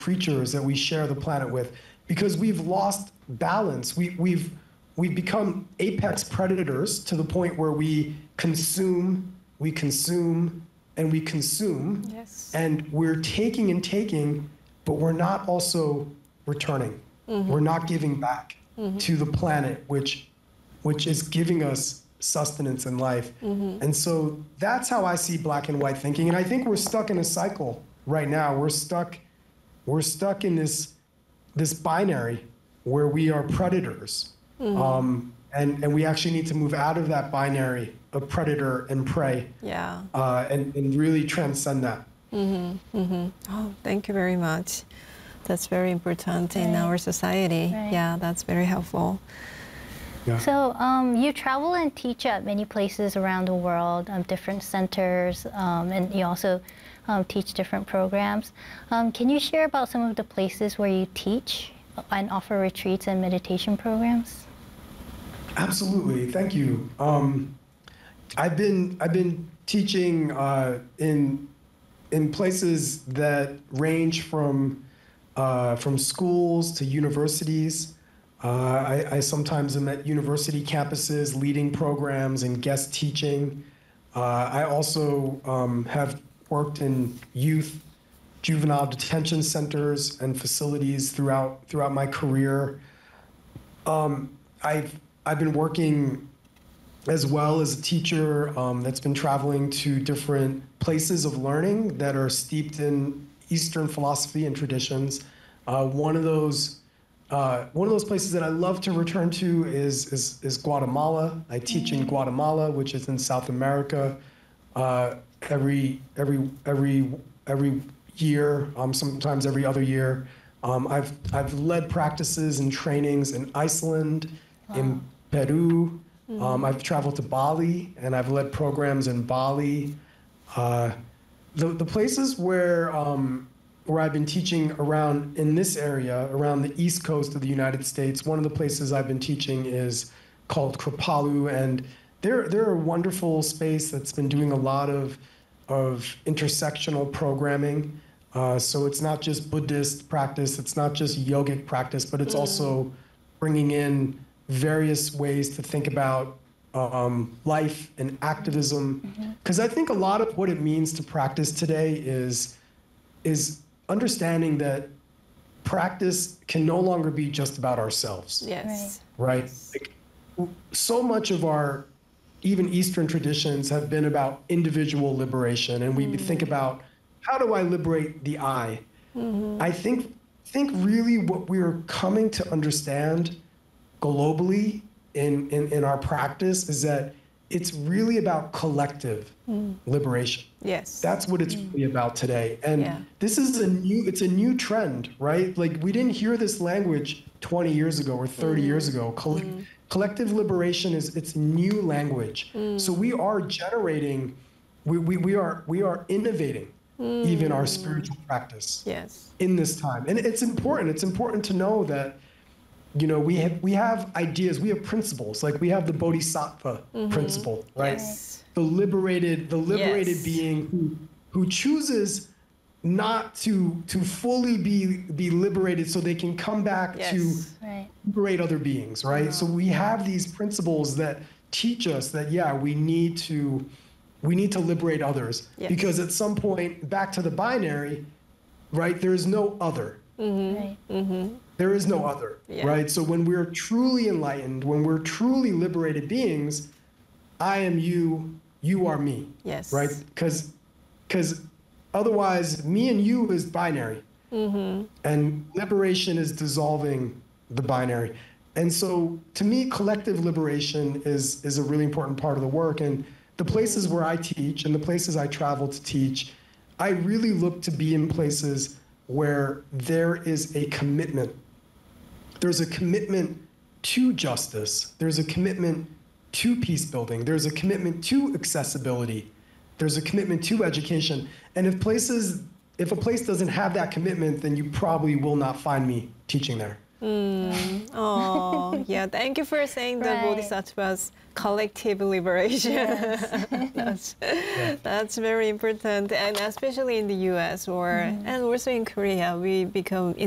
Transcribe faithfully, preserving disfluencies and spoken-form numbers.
creatures that we share the planet with, because we've lost balance. We, we've, we've become apex predators to the point where we consume, we consume, and we consume. Yes. And we're taking and taking, but we're not also returning. Mm-hmm. We're not giving back mm-hmm. to the planet, which, which is giving us sustenance in life. Mm-hmm. And so that's how I see black and white thinking. And I think we're stuck in a cycle right now. We're stuck, we're stuck in this, this binary where we are predators. Mm-hmm. Um, and, and we actually need to move out of that binary of predator and prey. Yeah. Uh, and, and really transcend that. Mm-hmm. Mm-hmm. Oh, thank you very much. That's very important right. in our society. Right. Yeah, that's very helpful. Yeah. So um, you travel and teach at many places around the world, um, different centers, um, and you also um, teach different programs. Um, can you share about some of the places where you teach and offer retreats and meditation programs? Absolutely, thank you. Um, I've been I've been teaching uh, in in places that range from uh, from schools to universities. Uh, I, I sometimes am at university campuses leading programs and guest teaching. Uh, I also um, have worked in youth, juvenile detention centers and facilities throughout throughout my career. Um, I've I've been working as well as a teacher um, that's been traveling to different places of learning that are steeped in Eastern philosophy and traditions. Uh, one of those uh, one of those places that I love to return to is is, is Guatemala. I teach in Guatemala, which is in South America, uh, every every every every year, um, sometimes every other year. Um, I've I've led practices and trainings in Iceland, wow. in Peru. Mm-hmm. um, I've traveled to Bali and I've led programs in Bali. Uh, the the places where um, where I've been teaching around in this area, around the East Coast of the United States, one of the places I've been teaching is called Kripalu, and they're they're a wonderful space that's been doing a lot of of intersectional programming. Uh, so it's not just Buddhist practice, it's not just yogic practice, but it's mm. also bringing in various ways to think about um, life and activism. Because mm-hmm. I think a lot of what it means to practice today is, is understanding that practice can no longer be just about ourselves. Yes. Right? Yes. Like, so much of our, even Eastern traditions have been about individual liberation, and we mm. think about, how do I liberate the I? Mm-hmm. I think think really what we're coming to understand globally in, in, in our practice is that it's really about collective mm. liberation. Yes. That's what it's mm. really about today. And yeah. this is a new, it's a new trend, right? Like we didn't hear this language twenty years ago or thirty mm. years ago. Coll- mm. Collective liberation is, it's new language. Mm. So we are generating, we, we, we are we are innovating mm. even our spiritual practice yes. in this time. And it's important. It's important to know that, you know, we have we have ideas, we have principles, like we have the Bodhisattva mm-hmm. principle, right? Yes. The liberated, the liberated yes. being who who chooses not to to fully be be liberated so they can come back yes. to right. liberate other beings, right? Oh. So we have these principles that teach us that yeah, we need to we need to liberate others yes. because at some point back to the binary, right? There is no other. Mm-hmm. Right. Mm-hmm. There is no other, yeah. right? So when we're truly enlightened, when we're truly liberated beings, I am you, you are me, yes. right? Because because otherwise, me and you is binary, mm-hmm. and liberation is dissolving the binary. And so to me, collective liberation is, is a really important part of the work. And the places where I teach and the places I travel to teach, I really look to be in places where there is a commitment. There's a commitment to justice. There's a commitment to peace building. There's a commitment to accessibility. There's a commitment to education. And if places, if a place doesn't have that commitment, then you probably will not find me teaching there. Mm. Oh, yeah. Thank you for saying the Right. Bodhisattva's collective liberation. Yes. that's, that's very important, and especially in the U S or and also in Korea, we become